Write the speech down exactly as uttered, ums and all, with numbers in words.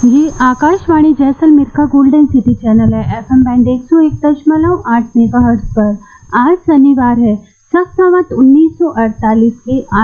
ये आकाशवाणी जैसलमेर का golden city channel है। एफएम बैंड एक सौ एक दशमलव आठ मेगाहर्ट्ज पर आज शनिवार है, शक संवत उन्नीस सौ अड़तालीस के